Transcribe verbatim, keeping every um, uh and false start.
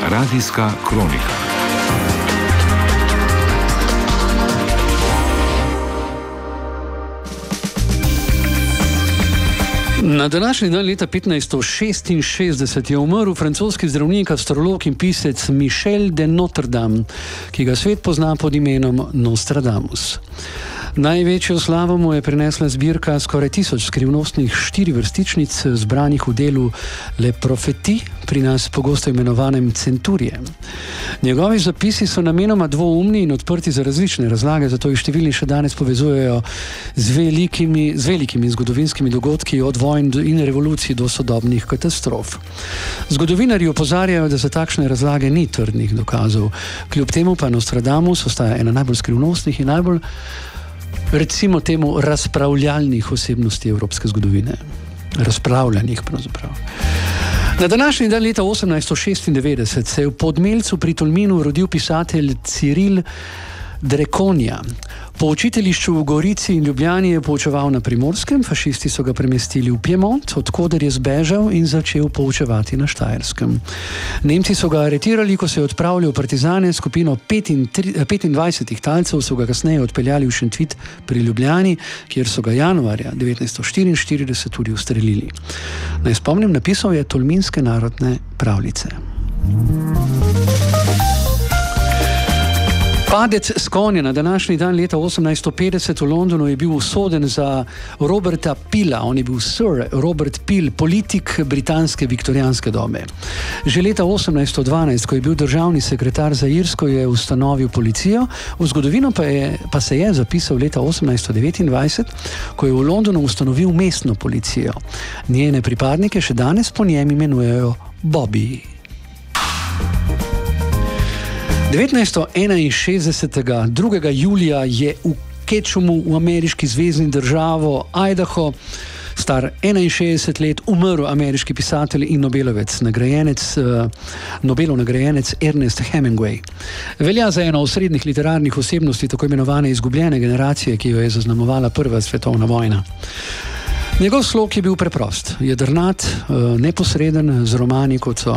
Radijska kronika. Na današnji dan leta petnajststo šestinšestdeset je umrl francoski zdravnik, astrolog in pisec Michel de Notre Dame, ki ga svet pozna pod imenom Nostradamus. Največjo slavo mu je prinesla zbirka skoraj tisoč skrivnostnih štirivrstičnic, zbranih v delu Le Prophétie, pri nas pogosto imenovanem Centurije. Njegovi zapisi so namenoma dvoumni in odprti za različne razlage, zato jih številni še danes povezujejo z velikimi, z velikimi zgodovinskimi dogodki, od vojn in revolucij do sodobnih katastrof. Zgodovinarji opozarjajo, da za takšne razlage ni trdnih dokazov. Kljub temu pa Nostradamus ostaja ena najbolj skrivnostnih in najbolj, recimo temu, razpravljalnih osebnosti evropske zgodovine. Razpravljanih pravzaprav. Na današnji dan leta osemnajststo šestindevetdeset se je v Podmelcu pri Tolminu rodil pisatelj Cyril Dreconja. Po učiteljišču v Gorici in Ljubljani je poučeval na Primorskem, fašisti so ga premestili v Piemont, odkoder je zbežal in začel poučevati na Štajerskem. Nemci so ga aretirali, ko se je odpravljal v partizane, skupino petindvajsetih talcev so ga kasneje odpeljali v Šentvid pri Ljubljani, kjer so ga januarja devetnajststo štiriinštirideset tudi ustrelili. Naj spomnim, napisal je tolminske narodne pravljice. Padec s konja na današnji dan leta osemnajststo petdeset v Londonu je bil usoden za Roberta Peela. On je bil Sir Robert Peel, politik britanske viktorijanske dobe. Že leta osemnajststo dvanajst, ko je bil državni sekretar za Irsko, je ustanovil policijo. V zgodovino pa, je, pa se je zapisal leta osemnajststo devetindvajset, ko je v Londonu ustanovil mestno policijo. Njene pripadnike še danes po njem imenujejo Bobby. devetnajststo enainšestdesetega drugega julija je v Ketchumu v ameriški zvezni državo Idaho star enainšestdeset let umrl ameriški pisatelj in Nobelovec, nagrajenec, Nobelov nagrajenec Ernest Hemingway. Velja za eno osrednjih literarnih osebnosti tako imenovane izgubljene generacije, ki jo je zaznamovala prva svetovna vojna. Njegov slog je bil preprost, jedrnat, neposreden, z romani kot so